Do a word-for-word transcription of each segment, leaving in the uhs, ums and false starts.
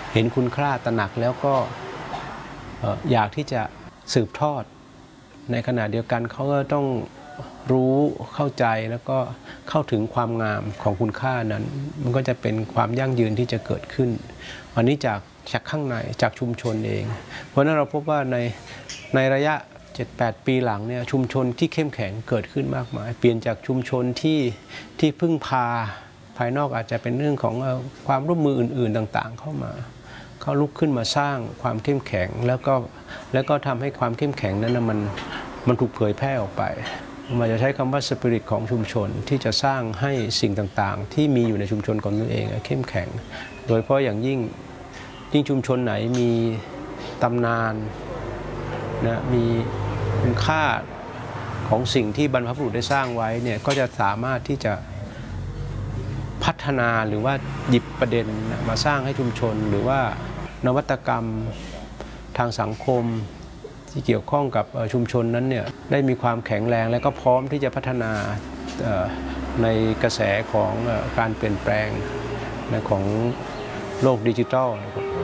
เห็นคุณค่าตระหนักแล้วก็อยากที่จะสืบทอดในขณะเดียวกันเขาก็ต้องรู้เข้าใจแล้วก็เข้าถึงความงามของคุณค่านั้นมันก็จะเป็นความยั่งยืนที่จะเกิดขึ้นอันนี้จากจากข้างในจากชุมชนเองเพราะนั้นเราพบว่าในในระยะ เจ็ดแปด ปีหลังเนี่ยชุมชนที่เข้มแข็งเกิดขึ้นมากมายเปลี่ยนจากชุมชนที่ที่พึ่งพาภายนอกอาจจะเป็นเรื่องของความร่วมมืออื่นๆต่างๆเข้ามาเขาลุกขึ้นมาสร้างความเข้มแข็งแล้วก็แล้วก็ทำให้ความเข้มแข็งนั้นมันมันถูกเผยแพร่ออกไปมันจะใช้คำว่าสปิริตของชุมชนที่จะสร้างให้สิ่งต่างๆที่มีอยู่ในชุมชนของตัวเองเข้มแข็งโดยเฉพาะอย่างยิ่งยิ่งชุมชนไหนมีตำนานนะมีคุณค่าของสิ่งที่บรรพบุรุษได้สร้างไว้เนี่ยก็จะสามารถที่จะพัฒนาหรือว่าหยิบประเด็นมาสร้างให้ชุมชนหรือว่านวัตกรรมทางสังคมที่เกี่ยวข้องกับชุมชนนั้นเนี่ยได้มีความแข็งแรงและก็พร้อมที่จะพัฒนาในกระแสของการเปลี่ยนแปลงของโลกดิจิทัล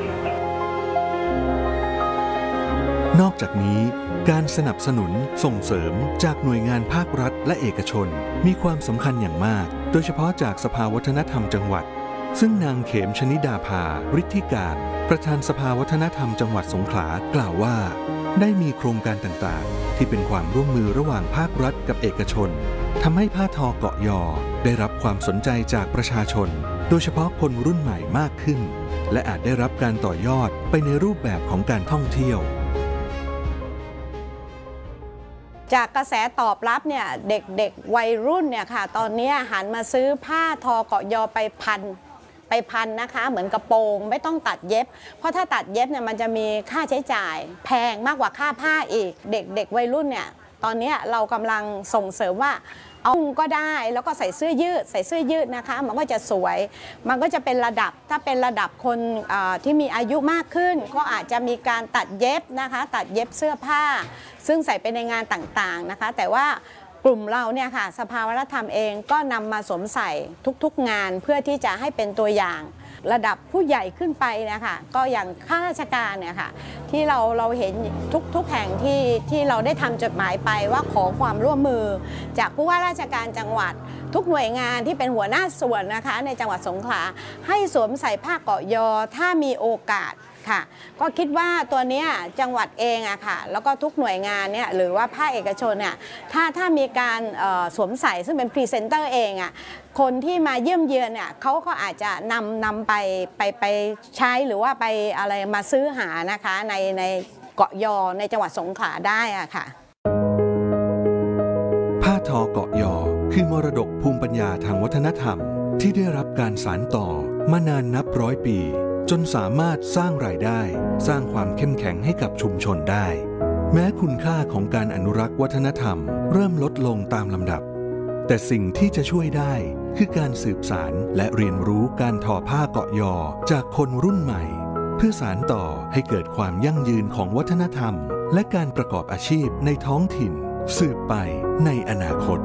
นอกจากนี้การสนับสนุนส่งเสริมจากหน่วยงานภาครัฐและเอกชนมีความสำคัญอย่างมากโดยเฉพาะจากสภาวัฒนธรรมจังหวัดซึ่งนางเขมชนิดาภาฤทธิการประธานสภาวัฒนธรรมจังหวัดสงขลากล่าวว่าได้มีโครงการต่างๆที่เป็นความร่วมมือระหว่างภาครัฐกับเอกชนทำให้ผ้าทอเกาะยอได้รับความสนใจจากประชาชนโดยเฉพาะคนรุ่นใหม่มากขึ้นและอาจได้รับการต่อยอดไปในรูปแบบของการท่องเที่ยวจากกระแสตอบรับเนี่ยเด็กๆวัยรุ่นเนี่ยค่ะตอนนี้หันมาซื้อผ้าทอเกาะยอไปพันไปพันนะคะเหมือนกระโปรงไม่ต้องตัดเย็บเพราะถ้าตัดเย็บเนี่ยมันจะมีค่าใช้จ่ายแพงมากกว่าค่าผ้าอีกเด็กๆวัยรุ่นเนี่ยตอนนี้เรากำลังส่งเสริมว่าเอาก็ได้แล้วก็ใส่เสื้อยืดใส่เสื้อยืดนะคะมันก็จะสวยมันก็จะเป็นระดับถ้าเป็นระดับคนที่มีอายุมากขึ้นก็อาจจะมีการตัดเย็บนะคะตัดเย็บเสื้อผ้าซึ่งใส่ไปในงานต่างๆนะคะแต่ว่ากลุ่มเราเนี่ยค่ะสภาวัฒนธรรมเองก็นำมาสวมใส่ทุกๆงานเพื่อที่จะให้เป็นตัวอย่างระดับผู้ใหญ่ขึ้นไปนะคะก็อย่างข้าราชการเนี่ยค่ะที่เราเราเห็นทุกๆแห่งที่ที่เราได้ทำจดหมายไปว่าขอความร่วมมือจากผู้ว่าราชการจังหวัดทุกหน่วยงานที่เป็นหัวหน้าส่วนนะคะในจังหวัดสงขลาให้สวมใส่ผ้าเกาะยอถ้ามีโอกาสค่ะก็คิดว่าตัวนี้จังหวัดเองอะค่ะแล้วก็ทุกหน่วยงานเนี่ยหรือว่าภาคเอกชนเนี่ยถ้าถ้ามีการสวมใส่ซึ่งเป็นพรีเซนเตอร์เองอะคนที่มาเยี่ยมเยือนเนี่ยเขาก็อาจจะนำนำไปไปไปใช้หรือว่าไปอะไรมาซื้อหานะคะในในเกาะยอในจังหวัดสงขลาได้อะค่ะผ้าทอเกาะยอคือมรดกภูมิปัญญาทางวัฒนธรรมที่ได้รับการสานต่อมานานนับร้อยปีจนสามารถสร้างรายได้สร้างความเข้มแข็งให้กับชุมชนได้แม้คุณค่าของการอนุรักษ์วัฒนธรรมเริ่มลดลงตามลำดับแต่สิ่งที่จะช่วยได้คือการสืบสานและเรียนรู้การทอผ้าเกาะยอจากคนรุ่นใหม่เพื่อสานต่อให้เกิดความยั่งยืนของวัฒนธรรมและการประกอบอาชีพในท้องถิ่นสืบไปในอนาคต